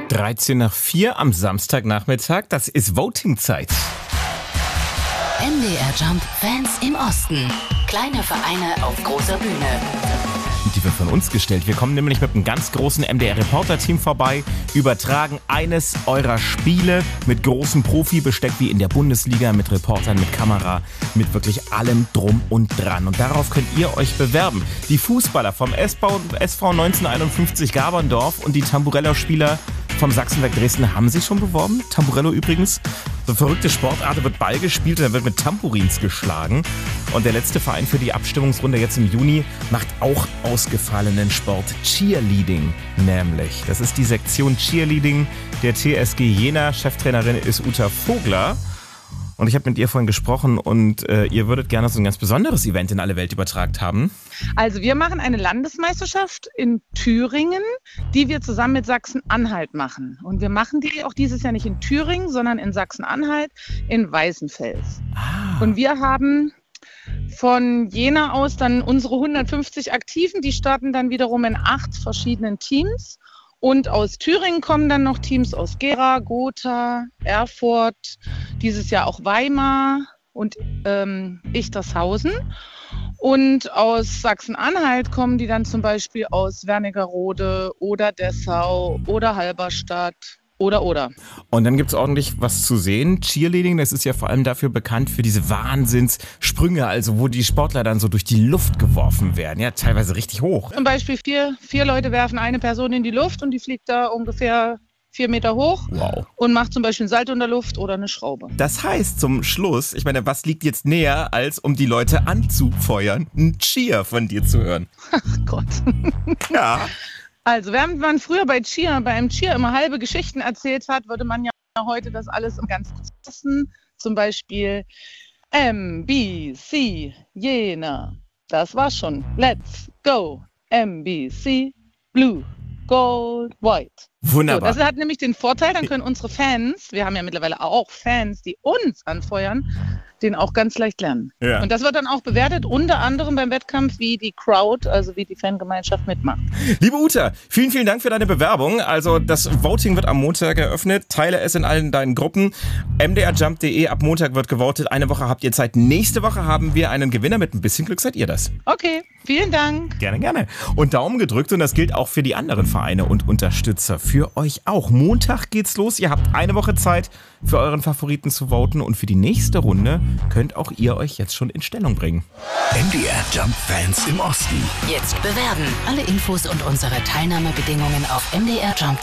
13 nach 4 am Samstagnachmittag, das ist Voting-Zeit. MDR Jump Fans im Osten. Kleine Vereine auf großer Bühne. Die wird von uns gestellt. Wir kommen nämlich mit einem ganz großen MDR-Reporter-Team vorbei, übertragen eines eurer Spiele mit großem Profi-Besteck wie in der Bundesliga, mit Reportern, mit Kamera, mit wirklich allem drum und dran. Und darauf könnt ihr euch bewerben. Die Fußballer vom SV 1951 Gaberndorf und die Tamburello-Spieler vom Sachsenwerk Dresden haben sich schon beworben. Tamburello übrigens, so verrückte Sportart, da wird Ball gespielt und dann wird mit Tambourins geschlagen. Und der letzte Verein für die Abstimmungsrunde jetzt im Juni macht auch ausgefallenen Sport, Cheerleading nämlich. Das ist die Sektion Cheerleading der TSG Jena. Cheftrainerin ist Uta Vogler. Und ich habe mit ihr vorhin gesprochen und ihr würdet gerne so ein ganz besonderes Event in alle Welt übertragen haben. Also wir machen eine Landesmeisterschaft in Thüringen, die wir zusammen mit Sachsen-Anhalt machen. Und wir machen die auch dieses Jahr nicht in Thüringen, sondern in Sachsen-Anhalt in Weißenfels. Und wir haben von Jena aus dann unsere 150 Aktiven, die starten dann wiederum in 8 verschiedenen Teams. Und aus Thüringen kommen dann noch Teams aus Gera, Gotha, Erfurt, dieses Jahr auch Weimar und Ichtershausen. Und aus Sachsen-Anhalt kommen die dann zum Beispiel aus Wernigerode oder Dessau oder Halberstadt. Oder. Und dann gibt's ordentlich was zu sehen. Cheerleading, das ist ja vor allem dafür bekannt für diese Wahnsinnssprünge, also wo die Sportler dann so durch die Luft geworfen werden, ja, teilweise richtig hoch. Zum Beispiel vier Leute werfen eine Person in die Luft und die fliegt da ungefähr 4 Meter hoch. Wow. Und macht zum Beispiel einen Salto in der Luft oder eine Schraube. Das heißt zum Schluss, ich meine, was liegt jetzt näher, als um die Leute anzufeuern, ein Cheer von dir zu hören? Ach Gott. Ja. Also, während man früher bei einem Cheer immer halbe Geschichten erzählt hat, würde man ja heute das alles ganz kurz wissen. Zum Beispiel MBC, Jena. Das war's schon. Let's go. MBC, Blue, Gold, White. Wunderbar. So, das hat nämlich den Vorteil, dann können unsere Fans, wir haben ja mittlerweile auch Fans, die uns anfeuern, den auch ganz leicht lernen. Ja. Und das wird dann auch bewertet, unter anderem beim Wettkampf, wie die Crowd, also wie die Fangemeinschaft mitmacht. Liebe Uta, vielen, vielen Dank für deine Bewerbung. Also das Voting wird am Montag eröffnet. Teile es in allen deinen Gruppen. mdrjump.de, ab Montag wird gewotet. Eine Woche habt ihr Zeit. Nächste Woche haben wir einen Gewinner. Mit ein bisschen Glück seid ihr das. Okay, vielen Dank. Gerne, gerne. Und Daumen gedrückt, und das gilt auch für die anderen Vereine und Unterstützer. Für euch auch. Montag geht's los. Ihr habt eine Woche Zeit, für euren Favoriten zu voten. Und für die nächste Runde könnt auch ihr euch jetzt schon in Stellung bringen. MDR Jump Fans im Osten. Jetzt bewerben. Alle Infos und unsere Teilnahmebedingungen auf mdrjump.de.